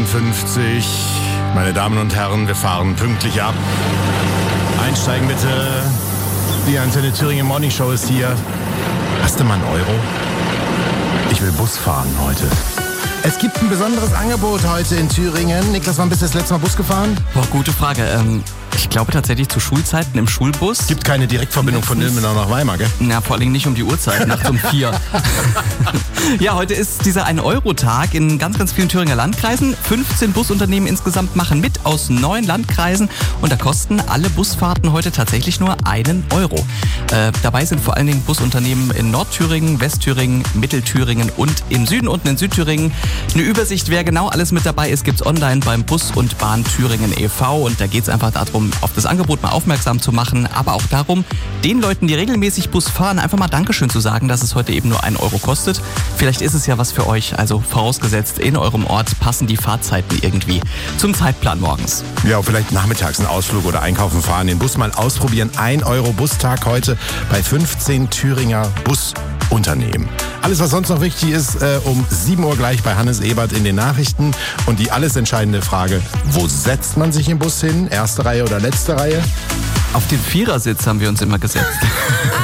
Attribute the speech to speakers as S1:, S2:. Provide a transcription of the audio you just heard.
S1: Meine Damen und Herren, wir fahren pünktlich ab. Einsteigen bitte. Die Antenne Thüringen Morning Show ist hier. Hast du mal einen Euro? Ich will Bus fahren heute. Es gibt ein besonderes Angebot heute in Thüringen. Niklas, wann bist du das letzte Mal Bus gefahren?
S2: Boah, gute Frage. Ich glaube tatsächlich zu Schulzeiten im Schulbus.
S1: Gibt keine Direktverbindung von Ilmenau nach Weimar, gell?
S2: Na, vor allem nicht um die Uhrzeit, nachts um 4. Ja, heute ist dieser 1-Euro-Tag in ganz, ganz vielen Thüringer Landkreisen. 15 Busunternehmen insgesamt machen mit aus 9 Landkreisen. Und da kosten alle Busfahrten heute tatsächlich nur 1 Euro. Dabei sind vor allen Dingen Busunternehmen in Nordthüringen, Westthüringen, Mittelthüringen und im Süden und in Südthüringen. Eine Übersicht, wer genau alles mit dabei ist, gibt's online beim Bus und Bahn Thüringen e.V. Und da geht's einfach darum, auf das Angebot mal aufmerksam zu machen, aber auch darum, den Leuten, die regelmäßig Bus fahren, einfach mal Dankeschön zu sagen, dass es heute eben nur 1 Euro kostet. Vielleicht ist es ja was für euch, also vorausgesetzt, in eurem Ort passen die Fahrzeiten irgendwie zum Zeitplan morgens.
S1: Ja, vielleicht nachmittags einen Ausflug oder einkaufen fahren, den Bus mal ausprobieren. 1 Euro Bustag heute bei 15 Thüringer Busunternehmen. Alles, was sonst noch wichtig ist, um 7 Uhr gleich bei Hannes Ebert in den Nachrichten. Und die alles entscheidende Frage, wo setzt man sich im Bus hin? Erste Reihe oder letzte Reihe?
S2: Auf den Vierersitz haben wir uns immer gesetzt.